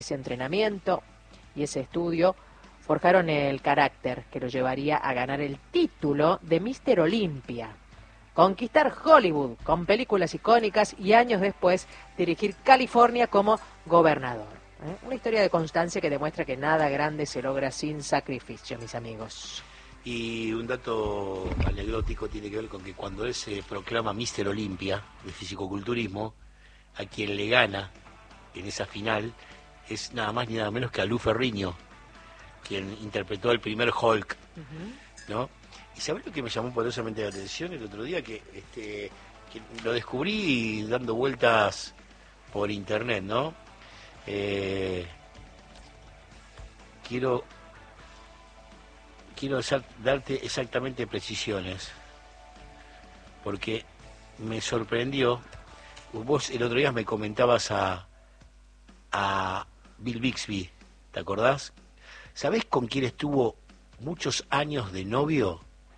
Ese entrenamiento y ese estudio forjaron el carácter que lo llevaría a ganar el título de Mister Olympia, conquistar Hollywood con películas icónicas y años después dirigir California como gobernador. Una historia de constancia que demuestra que nada grande se logra sin sacrificio, mis amigos. Y un dato anecdótico tiene que ver con que cuando él se proclama Mister Olympia de fisicoculturismo, a quien le gana en esa final es nada más ni nada menos que a Lou Ferrigno, quien interpretó el primer Hulk, ¿no? Y ¿sabés lo que me llamó poderosamente la atención el otro día? Que lo descubrí dando vueltas por internet, ¿no? Quiero darte exactamente precisiones, porque me sorprendió. Vos el otro día me comentabas a Bill Bixby, ¿te acordás? ¿Sabés con quién estuvo muchos años de novio?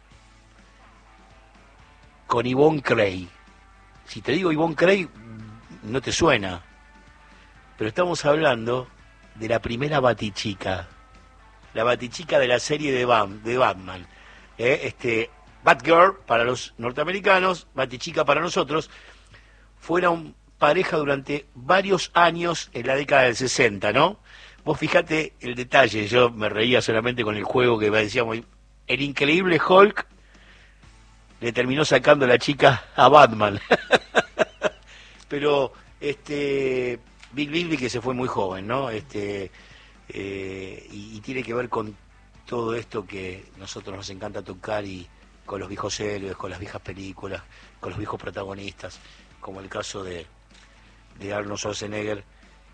Con Yvonne Cray. Si te digo Yvonne Cray, no te suena, pero estamos hablando de la primera Batichica, la Batichica de la serie de Batman. Batgirl para los norteamericanos, Batichica para nosotros. Fueron pareja durante varios años en la década del 60, ¿no? Vos fijate el detalle, yo me reía solamente con el juego que decíamos, el increíble Hulk le terminó sacando la chica a Batman. Pero Bill Bixby, que se fue muy joven, ¿no? Y tiene que ver con todo esto que nosotros nos encanta tocar, y con los viejos héroes, con las viejas películas, con los viejos protagonistas, como el caso de Arnold Schwarzenegger,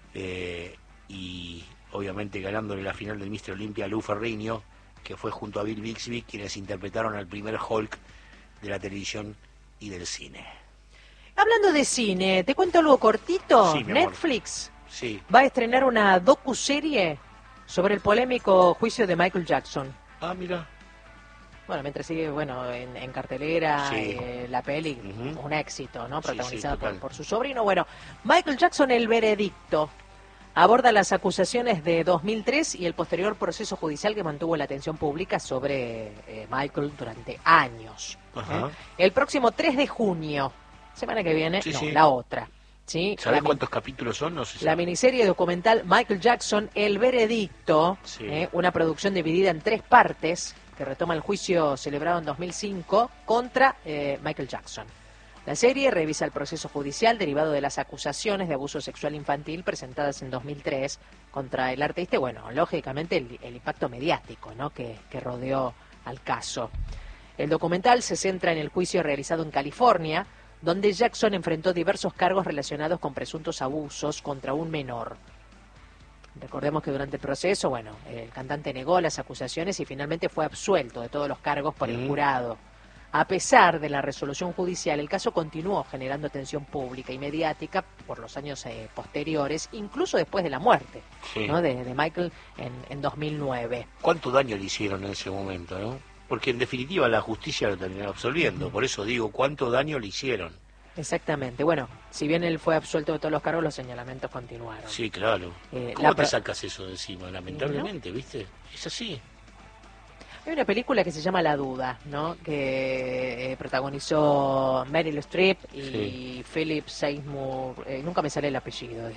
y obviamente ganándole la final del Mister Olympia a Lou Ferrigno, que fue junto a Bill Bixby quienes interpretaron al primer Hulk de la televisión y del cine. Hablando de cine, ¿te cuento algo cortito? Sí, mi Netflix sí. va a estrenar una docuserie sobre el polémico juicio de Michael Jackson. Ah, mira. Bueno, mientras sigue en cartelera, Sí. la peli, un éxito, ¿no? Protagonizada sí, por su sobrino. Bueno, Michael Jackson, el veredicto, aborda las acusaciones de 2003 y el posterior proceso judicial que mantuvo la atención pública sobre Michael durante años. Ajá. El próximo 3 de junio, semana que viene, la otra. ¿Sí? ¿Sabés cuántos capítulos son? No sé si la miniserie documental Michael Jackson, El Veredicto, una producción dividida en 3 partes, que retoma el juicio celebrado en 2005 contra Michael Jackson. La serie revisa el proceso judicial derivado de las acusaciones de abuso sexual infantil presentadas en 2003 contra el artista y, bueno, lógicamente el impacto mediático, ¿no? que rodeó al caso. El documental se centra en el juicio realizado en California, donde Jackson enfrentó diversos cargos relacionados con presuntos abusos contra un menor. Recordemos que durante el proceso, bueno, el cantante negó las acusaciones y finalmente fue absuelto de todos los cargos por el jurado. A pesar de la resolución judicial, el caso continuó generando atención pública y mediática por los años posteriores, incluso después de la muerte, ¿no? de Michael en 2009. ¿Cuánto daño le hicieron en ese momento, no? Porque en definitiva la justicia lo terminó absolviendo. Por eso digo, ¿cuánto daño le hicieron? Exactamente. Bueno, si bien él fue absuelto de todos los cargos, los señalamientos continuaron. Sí, claro. ¿Cómo te sacas eso de encima? Lamentablemente, ¿viste? Es así. Hay una película que se llama La Duda, ¿no? Que protagonizó Meryl Streep y Philip Seymour, nunca me sale el apellido,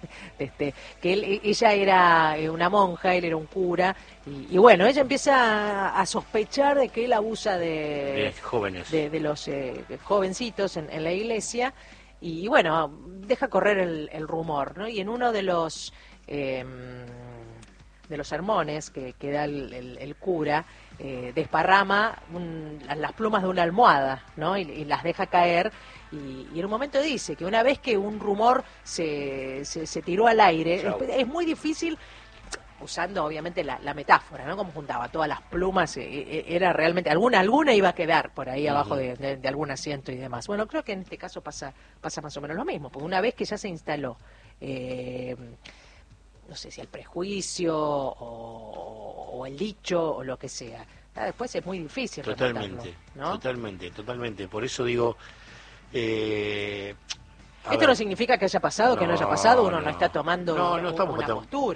que ella era una monja, él era un cura, y bueno, ella empieza a sospechar de que él abusa de jóvenes, de los jovencitos en la iglesia, y bueno, deja correr el rumor, ¿no? Y en uno de los sermones que da el cura, desparrama las plumas de una almohada, ¿no? y las deja caer, y en un momento dice que una vez que un rumor se tiró al aire, es muy difícil, usando obviamente la metáfora, ¿no? Como juntaba todas las plumas, era realmente, alguna iba a quedar por ahí abajo de algún asiento y demás. Bueno, creo que en este caso pasa más o menos lo mismo, porque una vez que ya se instaló, no sé si el prejuicio o el dicho o lo que sea, después es muy difícil totalmente, ¿no? Totalmente. Por eso digo, Esto no significa que haya pasado, que no haya pasado, uno no está tomando no estamos una tratando- postura.